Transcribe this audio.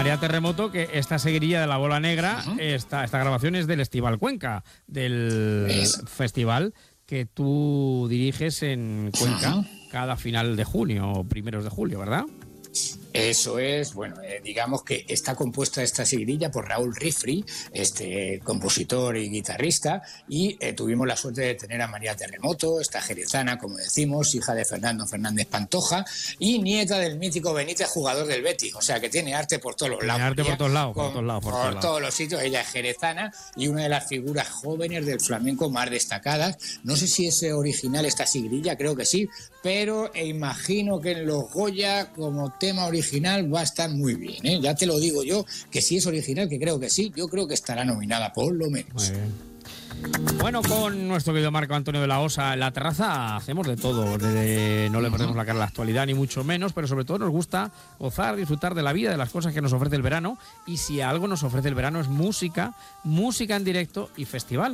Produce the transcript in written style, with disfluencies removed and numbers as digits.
María Terremoto, que esta seguirilla de la bola negra, esta grabación es del Estival Cuenca, del festival que tú diriges en Cuenca cada final de junio o primeros de julio, ¿verdad? Eso es, bueno, digamos que está compuesta esta seguidilla por Raúl Rifri, compositor y guitarrista, y tuvimos la suerte de tener a María Terremoto, esta jerezana, como decimos, hija de Fernando Fernández Pantoja y nieta del mítico Benítez, jugador del Betis, o sea que tiene arte por todos los lados. Tiene arte por todos lados, por todos los sitios. Ella es jerezana y una de las figuras jóvenes del flamenco más destacadas. No sé si es original esta seguidilla, creo que sí, pero imagino que en los Goya, como tema original, va a estar muy bien, ¿eh? Ya te lo digo yo, que si es original, que creo que sí, yo creo que estará nominada por lo menos. Muy bien. Bueno, con nuestro querido Marco Antonio de la Osa en la terraza hacemos de todo, no le perdemos la cara a la actualidad ni mucho menos, pero sobre todo nos gusta gozar, disfrutar de la vida, de las cosas que nos ofrece el verano, y si algo nos ofrece el verano es música en directo y festivales.